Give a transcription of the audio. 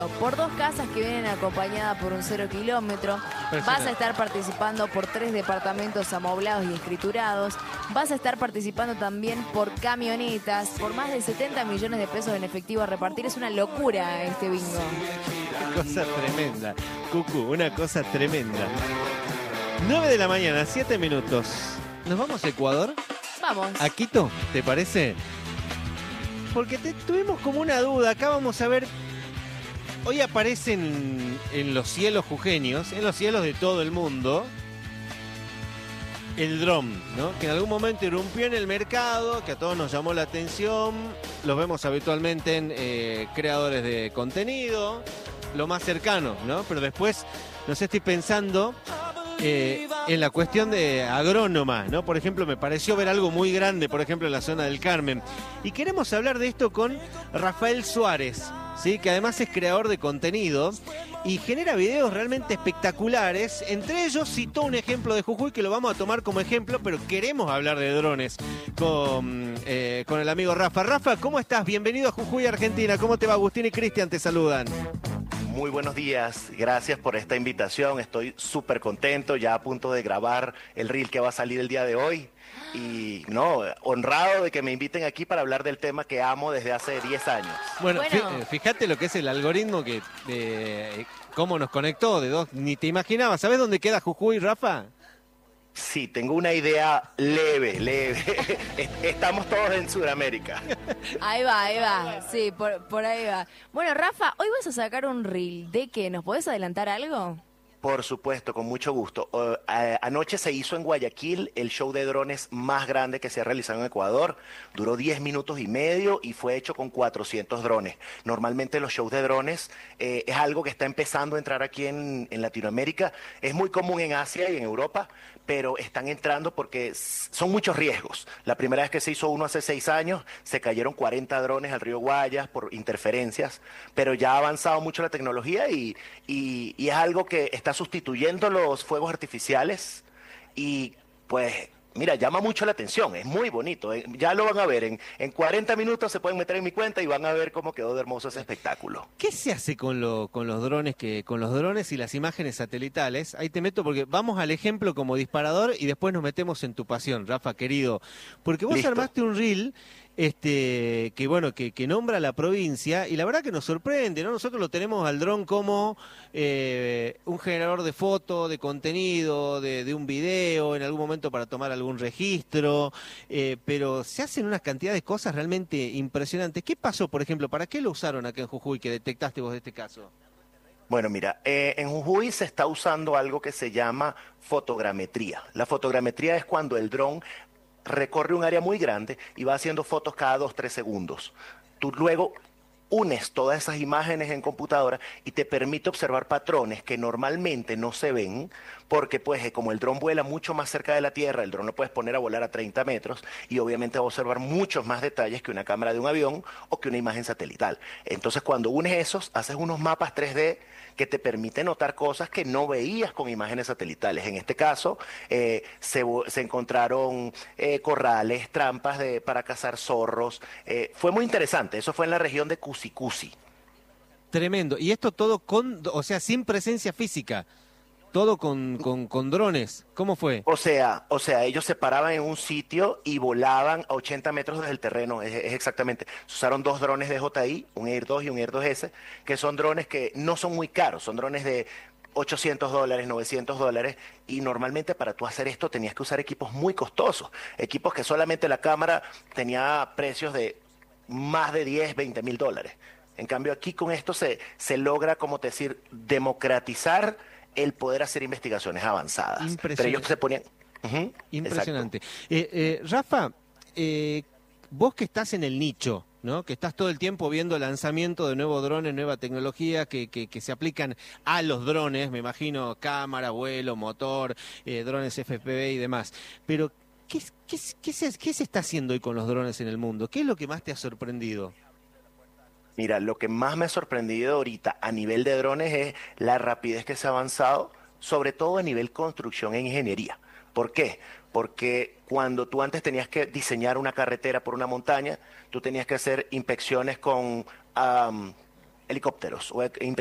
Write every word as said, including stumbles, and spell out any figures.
Por dos casas que vienen acompañadas por un cero kilómetro, vas a estar participando por tres departamentos amoblados y escriturados, vas a estar participando también por camionetas, por más de setenta millones de pesos en efectivo a repartir. Es una locura este bingo. Una cosa tremenda, Cucu, una cosa tremenda. nueve de la mañana, siete minutos. ¿Nos vamos a Ecuador? Vamos. ¿A Quito? ¿Te parece? Porque te, tuvimos como una duda. Acá vamos a ver. Hoy aparecen en los cielos jujeños, en los cielos de todo el mundo, el dron, ¿no? Que en algún momento irrumpió en el mercado, que a todos nos llamó la atención. Los vemos habitualmente en eh, creadores de contenido, lo más cercano, ¿no? Pero después, no sé, estoy pensando eh, en la cuestión de agrónoma, ¿no? Por ejemplo, me pareció ver algo muy grande, por ejemplo, en la zona del Carmen. Y queremos hablar de esto con Rafael Suárez, ¿sí? Que además es creador de contenido y genera videos realmente espectaculares. Entre ellos citó un ejemplo de Jujuy que lo vamos a tomar como ejemplo, pero queremos hablar de drones con, eh, con el amigo Rafa. Rafa, ¿cómo estás? Bienvenido a Jujuy, Argentina. ¿Cómo te va? Agustín y Cristian te saludan. Muy buenos días, gracias por esta invitación. Estoy súper contento, ya a punto de grabar el reel que va a salir el día de hoy. Y no, honrado de que me inviten aquí para hablar del tema que amo desde hace diez años. Bueno, Bueno. fíjate lo que es el algoritmo que eh, cómo nos conectó de dos, ni te imaginabas. ¿Sabes dónde queda Jujuy, Rafa? Sí, tengo una idea leve, leve. Estamos todos en Sudamérica. Ahí va, ahí va. Sí, por, por ahí va. Bueno, Rafa, hoy vas a sacar un reel. ¿De qué? ¿Nos podés adelantar algo? Por supuesto, con mucho gusto. Uh, a- anoche se hizo en Guayaquil el show de drones más grande que se ha realizado en Ecuador. Duró diez minutos y medio y fue hecho con cuatrocientos drones. Normalmente los shows de drones eh, es algo que está empezando a entrar aquí en, en Latinoamérica. Es muy común en Asia y en Europa, pero están entrando porque s- son muchos riesgos. La primera vez que se hizo uno hace seis años, se cayeron cuarenta drones al río Guayas por interferencias, pero ya ha avanzado mucho la tecnología y, y, y es algo que está sustituyendo los fuegos artificiales y pues mira, llama mucho la atención, es muy bonito, eh, ya lo van a ver, en, en cuarenta minutos se pueden meter en mi cuenta y van a ver cómo quedó de hermoso ese espectáculo. ¿Qué se hace con, lo, con los drones que, con los drones y las imágenes satelitales? Ahí te meto porque vamos al ejemplo como disparador y después nos metemos en tu pasión, Rafa, querido. Porque vos Listo. armaste un reel este, que bueno, que, que nombra la provincia y la verdad que nos sorprende, ¿no? Nosotros lo tenemos al dron como eh, un generador de foto, de contenido, de, de un video, en algún momento para tomar algún registro, eh, pero se hacen unas cantidades de cosas realmente impresionantes. ¿Qué pasó, por ejemplo? ¿Para qué lo usaron acá en Jujuy que detectaste vos de este caso? Bueno, mira, eh, en Jujuy se está usando algo que se llama fotogrametría. La fotogrametría es cuando el dron recorre un área muy grande y va haciendo fotos cada dos, tres segundos. Tú luego unes todas esas imágenes en computadora y te permite observar patrones que normalmente no se ven porque pues eh, como el dron vuela mucho más cerca de la Tierra, el dron lo puedes poner a volar a treinta metros y obviamente va a observar muchos más detalles que una cámara de un avión o que una imagen satelital. Entonces cuando unes esos, haces unos mapas tres D que te permiten notar cosas que no veías con imágenes satelitales. En este caso, eh, se, se encontraron eh, corrales, trampas de, para cazar zorros. Eh, fue muy interesante. Eso fue en la región de Cusicusi. Tremendo. Y esto todo con, o sea, sin presencia física, todo con, con, con drones. ¿Cómo fue? O sea, o sea, ellos se paraban en un sitio y volaban a ochenta metros desde el terreno, es, es exactamente. Se usaron dos drones de J I, un Air dos y un Air dos S, que son drones que no son muy caros, son drones de ochocientos dólares, novecientos dólares, y normalmente para tú hacer esto tenías que usar equipos muy costosos, equipos que solamente la cámara tenía precios de más de diez, veinte mil dólares. En cambio aquí con esto se, se logra, como te decir, democratizar el poder hacer investigaciones avanzadas. Pero Impresionante. ellos se ponían... Ujú, Impresionante. Eh, eh, Rafa, eh, vos que estás en el nicho, ¿no? Que estás todo el tiempo viendo lanzamiento de nuevos drones, nueva tecnología que, que, que se aplican a los drones, me imagino cámara, vuelo, motor, eh, drones F P V y demás. Pero, ¿qué, qué, qué, se, ¿qué se está haciendo hoy con los drones en el mundo? ¿Qué es lo que más te ha sorprendido? Mira, lo que más me ha sorprendido ahorita a nivel de drones es la rapidez que se ha avanzado, sobre todo a nivel construcción e ingeniería. ¿Por qué? Porque cuando tú antes tenías que diseñar una carretera por una montaña, tú tenías que hacer inspecciones con um, helicópteros o